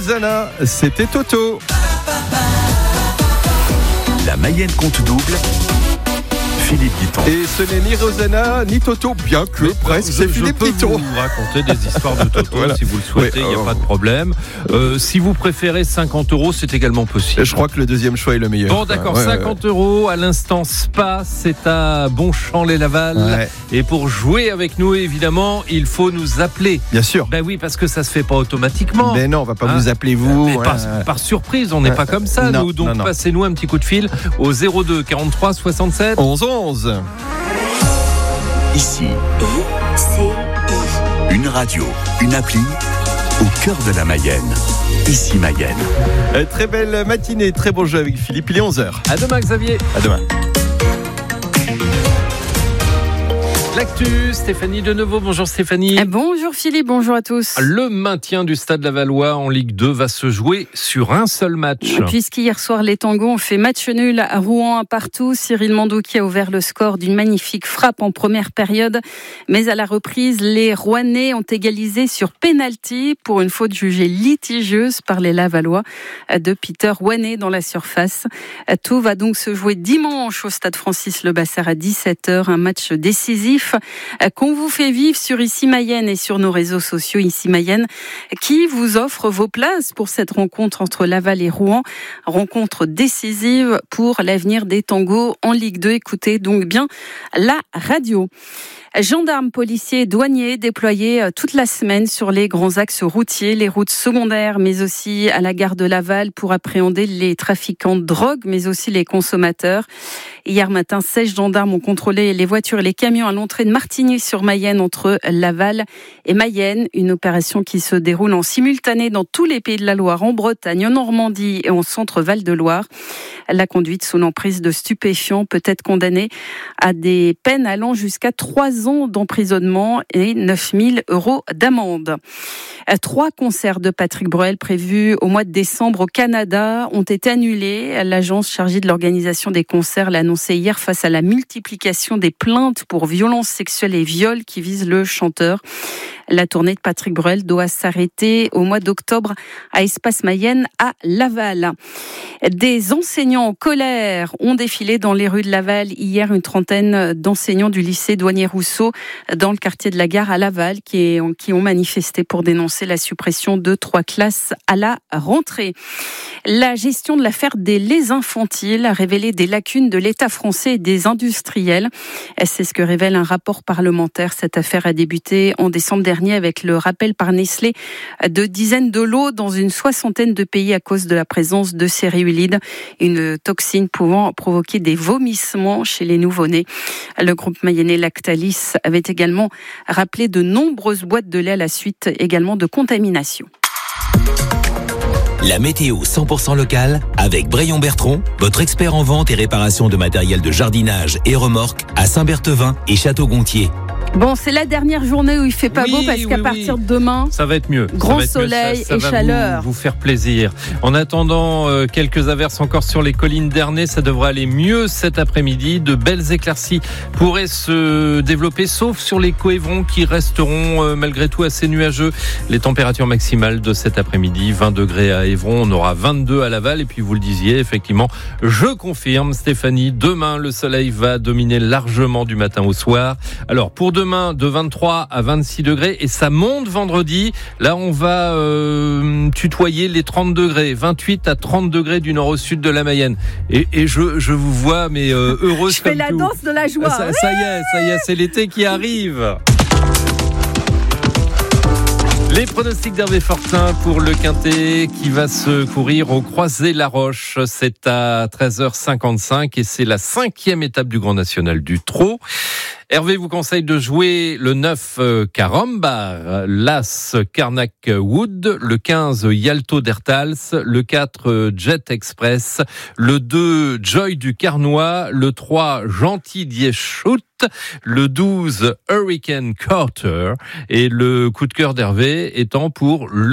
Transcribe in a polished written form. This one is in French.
Rosanna, c'était Toto. La Mayenne compte double. Philippe Guiton. Et ce n'est ni Rosanna ni Toto, bien que presque. C'est Philippe Guiton. Je peux vous raconter des histoires de Toto Voilà. si vous le souhaitez, il n'y a pas de problème. Si vous préférez 50 €, c'est également possible. Je crois que le deuxième choix est le meilleur. Bon d'accord, 50 € à l'instant Spa, c'est à Bonchamp-les-Laval. Ouais. Et pour jouer avec nous, évidemment, il faut nous appeler. Bien sûr. Ben oui, parce que ça se fait pas automatiquement. Mais non, on va pas vous appeler vous. Mais par surprise, on n'est pas comme ça, Non, nous. Donc non. passez-nous un petit coup de fil au 02 43 67 11 11. Ici, une radio, une appli au cœur de la Mayenne. Ici Mayenne. Très belle matinée, très bon jeu avec Philippe. Il est 11h. À demain, Xavier. À demain. L'actu, Stéphanie de Nouveau. Bonjour Stéphanie. Bonjour Philippe, bonjour à tous. Le maintien du Stade Lavallois en Ligue 2 va se jouer sur un seul match. Puisqu'hier soir, les Tangos ont fait match nul à Rouen, un partout. Cyril Mandouki a ouvert le score d'une magnifique frappe en première période. Mais à la reprise, les Rouennais ont égalisé sur pénalty pour une faute jugée litigieuse par les Lavallois de Peter Ouanet dans la surface. Tout va donc se jouer dimanche au Stade Francis Lebasseur à 17h. Un match décisif qu'on vous fait vivre sur Ici Mayenne et sur nos réseaux sociaux Ici Mayenne, qui vous offre vos places pour cette rencontre entre Laval et Rouen. Rencontre décisive pour l'avenir des Tangos en Ligue 2. Écoutez donc bien la radio. Gendarmes, policiers, douaniers déployés toute la semaine sur les grands axes routiers, les routes secondaires, mais aussi à la gare de Laval pour appréhender les trafiquants de drogue, mais aussi les consommateurs. Hier matin, 16 gendarmes ont contrôlé les voitures et les camions à l'entrée de Martigny-sur-Mayenne entre Laval et Mayenne. Une opération qui se déroule en simultané dans tous les pays de la Loire, en Bretagne, en Normandie et en centre Val-de-Loire. La conduite sous l'emprise de stupéfiants peut être condamnée à des peines allant jusqu'à 3 ans d'emprisonnement et 9 000 € d'amende. 3 concerts de Patrick Bruel prévus au mois de décembre au Canada ont été annulés. L'agence chargée de l'organisation des concerts l'a annoncé hier face à la multiplication des plaintes pour violences sexuelles et viols qui visent le chanteur. La tournée de Patrick Bruel doit s'arrêter au mois d'octobre à Espace Mayenne à Laval. Des enseignants en colère ont défilé dans les rues de Laval hier. Une trentaine d'enseignants du lycée Douanier-Rousseau dans le quartier de la Gare à Laval qui ont manifesté pour dénoncer la suppression de 3 classes à la rentrée. La gestion de l'affaire des laits infantiles a révélé des lacunes de l'État français et des industriels. C'est ce que révèle un rapport parlementaire. Cette affaire a débuté en décembre dernier avec le rappel par Nestlé de dizaines de lots dans une 60aine de pays à cause de la présence de céréulides, une toxine pouvant provoquer des vomissements chez les nouveau-nés. Le groupe mayennais Lactalis avait également rappelé de nombreuses boîtes de lait à la suite également de contamination. La météo 100% locale avec Braillon Bertron, votre expert en vente et réparation de matériel de jardinage et remorques à Saint-Berthevin et Château-Gontier. Bon, c'est la dernière journée où il fait pas beau parce qu'à partir de demain, ça va être mieux. Grand soleil et chaleur. Vous faire plaisir. En attendant, quelques averses encore sur les collines d'Ernée. Ça devrait aller mieux cet après-midi. De belles éclaircies pourraient se développer, sauf sur les Coévrons qui resteront malgré tout assez nuageux. Les températures maximales de cet après-midi, 20 degrés à Évron, on aura 22 à Laval. Et puis vous le disiez, effectivement, je confirme, Stéphanie, demain le soleil va dominer largement du matin au soir. Alors pour demain, de 23 à 26 degrés et ça monte vendredi. Là, on va tutoyer les 30 degrés, 28 à 30 degrés du nord au sud de la Mayenne. Et je vous vois, mais heureuse je fais la danse de la joie. Ça y est, c'est l'été qui arrive. Les pronostics d'Hervé Fortin pour le Quintet qui va se courir au Croisé-la-Roche. C'est à 13h55 et c'est la 5e étape du Grand National du Trot. Hervé vous conseille de jouer le 9 Carambar, l'As Carnac Wood, le 15 Yalto d'Ertals, le 4 Jet Express, le 2 Joy du Carnois, le 3 Gentil Dieschout, le 12 Hurricane Carter et le coup de cœur d'Hervé étant pour le